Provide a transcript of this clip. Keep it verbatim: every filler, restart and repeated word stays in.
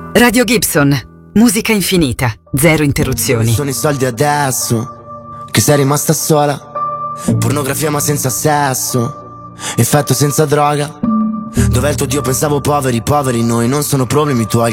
Radio Gibson, musica infinita, zero interruzioni. Sono i soldi adesso, che sei rimasta sola. Pornografia ma senza sesso, effetto senza droga. Dov'è il tuo Dio? Pensavo poveri, poveri noi, non sono problemi tuoi.